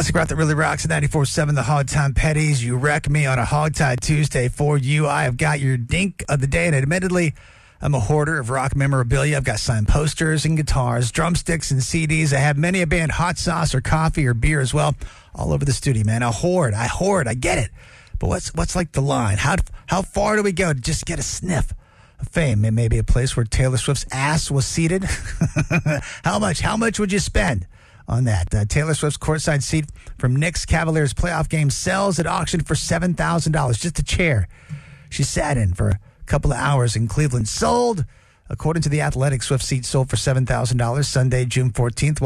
Classic rock that really rocks at 94.7 The Hog Time Petties. You wreck me on a Hog Tie Tuesday for you. I have got your dink of the day, and admittedly, I'm a hoarder of rock memorabilia. I've got signed posters and guitars, drumsticks and CDs. I have many a band hot sauce or coffee or beer as well, all over the studio, man. I hoard, I get it. But what's like the line? How far do we go to just get a sniff of fame? Maybe a place where Taylor Swift's ass was seated? How much would you spend on that? Taylor Swift's courtside seat from Knicks Cavaliers playoff game sells at auction for $7,000. Just a chair she sat in for a couple of hours in Cleveland. Sold, according to The Athletic, Swift seat sold for $7,000 Sunday, June 14th.